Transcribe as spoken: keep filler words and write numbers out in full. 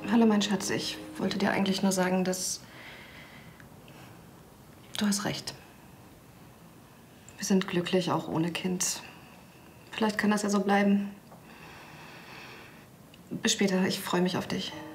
Hallo, mein Schatz. Ich wollte dir eigentlich nur sagen, dass... Du hast recht. Wir sind glücklich, auch ohne Kind. Vielleicht kann das ja so bleiben. Bis später. Ich freue mich auf dich.